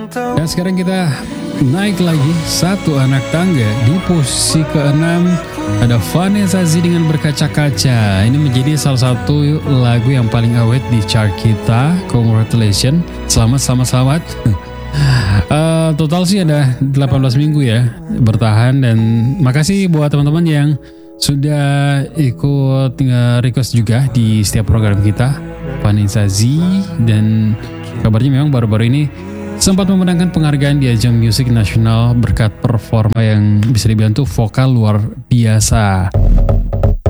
Dan sekarang kita naik lagi satu anak tangga di posisi ke-6 ada Vanessa Z dengan Berkaca-Kaca. Ini menjadi salah satu lagu yang paling awet di chart kita. Congratulations, selamat. Total sih ada 18 minggu ya bertahan, dan makasih buat teman-teman yang sudah ikut request juga di setiap program kita. Vanessa Z, dan kabarnya memang baru-baru ini sempat memenangkan penghargaan di ajang musik nasional berkat performa yang bisa dibilang tuh vokal luar biasa.